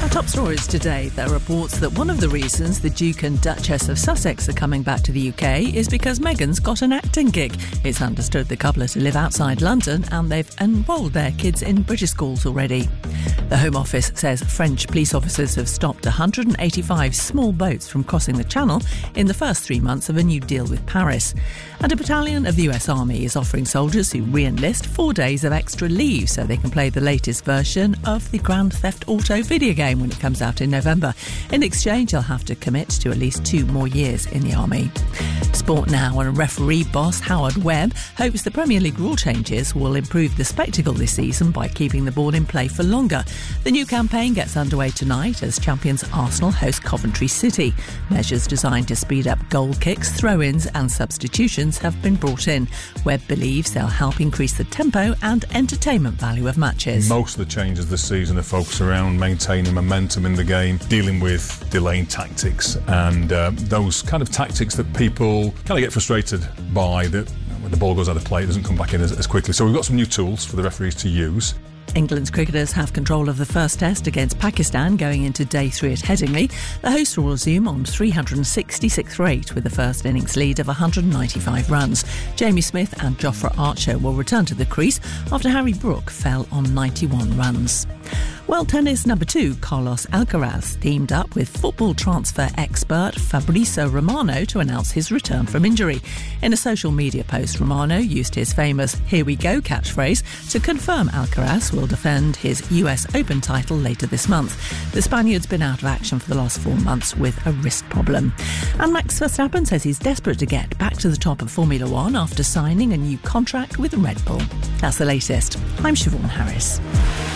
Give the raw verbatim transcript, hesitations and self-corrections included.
Our top stories today. There are reports that one of the reasons the Duke and Duchess of Sussex are coming back to the U K is because Meghan's got an acting gig. It's understood the couple are to live outside London and they've enrolled their kids in British schools already. The Home Office says French police officers have stopped one hundred eighty-five small boats from crossing the Channel in the first three months of a new deal with Paris. And a battalion of the U S Army is offering soldiers who re-enlist four days of extra leave so they can play the latest version of the Grand Theft Auto video game when it comes out in November. In exchange, they'll have to commit to at least two more years in the Army. Sport now, and referee boss Howard Webb hopes the Premier League rule changes will improve the spectacle this season by keeping the ball in play for longer. The new campaign gets underway tonight as champions Arsenal host Coventry City. Measures designed to speed up goal kicks, throw-ins and substitutions have been brought in. Webb believes they'll help increase the tempo and entertainment value of matches. Most of the changes this season are focused around maintaining momentum in the game, dealing with delaying tactics and uh, those kind of tactics that people kind of get frustrated by, that when the ball goes out of play it doesn't come back in as, as quickly. So we've got some new tools for the referees to use. England's cricketers have control of the first test against Pakistan going into day three at Headingley. The hosts will resume on three hundred sixty-six for eight with the first innings lead of one hundred ninety-five runs. Jamie Smith and Jofra Archer will return to the crease after Harry Brook fell on ninety-one runs. World tennis number two, Carlos Alcaraz, teamed up with football transfer expert Fabrizio Romano to announce his return from injury. In a social media post, Romano used his famous "Here we go" catchphrase to confirm Alcaraz will defend his U S Open title later this month. The Spaniard's been out of action for the last four months with a wrist problem. And Max Verstappen says he's desperate to get back to the top of Formula One after signing a new contract with Red Bull. That's the latest. I'm Siobhan Harris.